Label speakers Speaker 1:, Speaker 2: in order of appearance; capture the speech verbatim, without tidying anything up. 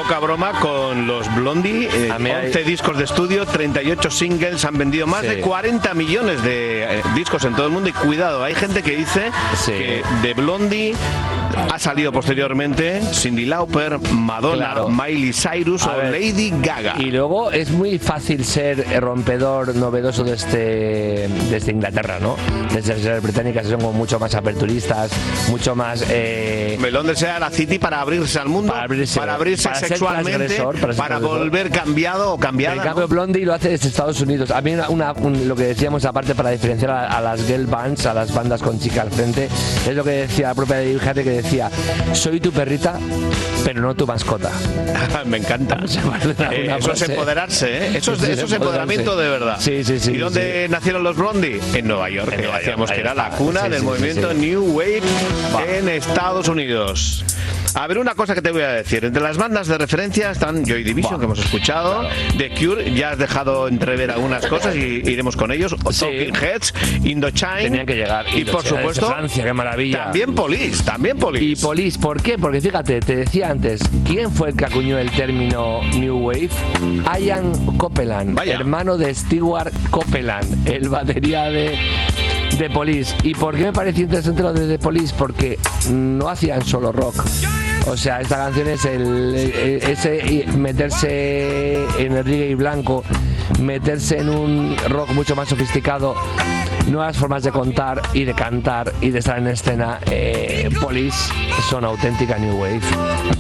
Speaker 1: poca broma con los Blondie. Eh, once hay... discos de estudio, treinta y ocho singles, han vendido más sí. de cuarenta millones de eh, discos en todo el mundo. Y cuidado, hay gente que dice sí. que de Blondie ha salido posteriormente Cyndi Lauper, Madonna, claro. Miley Cyrus o Lady Gaga.
Speaker 2: Y luego es muy fácil ser rompedor novedoso desde, desde Inglaterra, ¿no? Desde las británicas son como mucho más aperturistas, mucho más... Eh,
Speaker 1: Melón de sea la City para abrirse al mundo, para abrirse, para abrirse para sexualmente, para, para volver cambiado o cambiada.
Speaker 2: En cambio, ¿no? Blondie lo hace desde Estados Unidos. A mí una, una, un, lo que decíamos aparte para diferenciar a, a las girl bands, a las bandas con chica al frente, es lo que decía la propia David Harry, que decía: soy tu perrita, pero no tu mascota.
Speaker 1: Me encanta. Eh, eso es empoderarse, ¿eh? Eso es, sí, eso es empoderamiento de verdad.
Speaker 2: Sí, sí, sí.
Speaker 1: ¿Y dónde sí. nacieron los Blondie? En Nueva York. En Nueva Decíamos York, que era la cuna sí, del sí, movimiento sí, sí. New Wave Va. en Estados Unidos. A ver, una cosa que te voy a decir. Entre las bandas de referencia están Joy Division, wow. que hemos escuchado, claro. The Cure, ya has dejado entrever algunas cosas y iremos con ellos. Sí. Talking Heads, Indochine.
Speaker 2: Tenían que llegar.
Speaker 1: Y Indochine, por supuesto,
Speaker 2: Francia, qué maravilla.
Speaker 1: También Police, también Police.
Speaker 2: Y Police, ¿por qué? Porque fíjate, te decía antes, ¿quién fue el que acuñó el término New Wave? Ian Copeland, Vaya. hermano de Stewart Copeland, el batería de... de Police. ¿Y por qué me pareció interesante lo de The Police? Porque no hacían solo rock. O sea, esta canción es el, ese meterse en el reggae blanco, meterse en un rock mucho más sofisticado, nuevas formas de contar y de cantar y de estar en escena. eh, Police son auténtica New Wave.